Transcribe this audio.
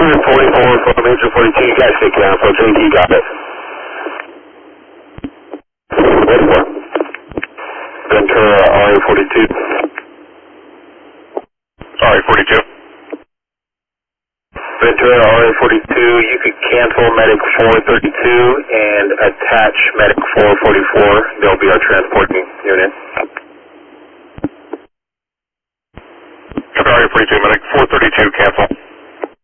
clear 44 for Major 42, you guys stay cancel, JT got it. Wait for Ventura, RA42. RA42. Ventura, RA42, you could cancel Medic 432 and attach Medic 444. They'll be our transfer.